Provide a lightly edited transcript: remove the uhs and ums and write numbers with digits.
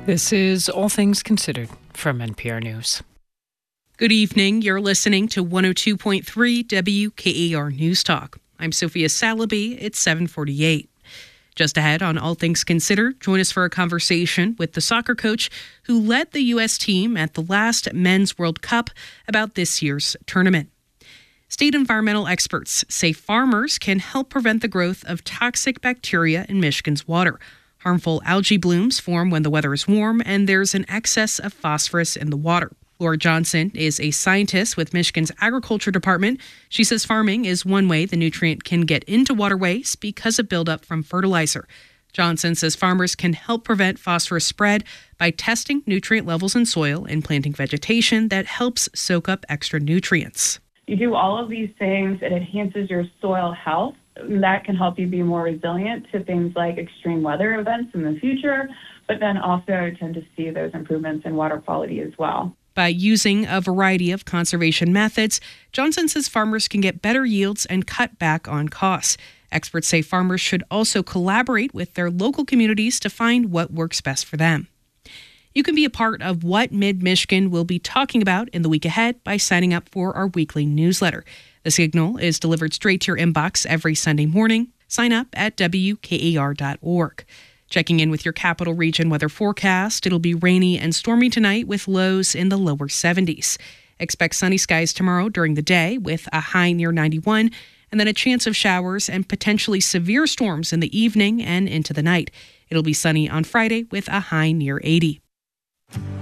This is All Things Considered from NPR News. Good evening. You're listening to 102.3 WKAR News Talk. I'm Sophia Salaby. It's 7:48. Just ahead on All Things Considered, join us for a conversation with the soccer coach who led the U.S. team at the last Men's World Cup about this year's tournament. State environmental experts say farmers can help prevent the growth of toxic bacteria in Michigan's water. Harmful algae blooms form when the weather is warm and there's an excess of phosphorus in the water. Laura Johnson is a scientist with Michigan's Agriculture Department. She says farming is one way the nutrient can get into waterways because of buildup from fertilizer. Johnson says farmers can help prevent phosphorus spread by testing nutrient levels in soil and planting vegetation that helps soak up extra nutrients. You do all of these things, it enhances your soil health. That can help you be more resilient to things like extreme weather events in the future, but then also tend to see those improvements in water quality as well. By using a variety of conservation methods, Johnson says farmers can get better yields and cut back on costs. Experts say farmers should also collaborate with their local communities to find what works best for them. You can be a part of what Mid-Michigan will be talking about in the week ahead by signing up for our weekly newsletter. The Signal is delivered straight to your inbox every Sunday morning. Sign up at WKAR.org. Checking in with your capital region weather forecast, it'll be rainy and stormy tonight with lows in the lower 70s. Expect sunny skies tomorrow during the day with a high near 91, and then a chance of showers and potentially severe storms in the evening and into the night. It'll be sunny on Friday with a high near 80.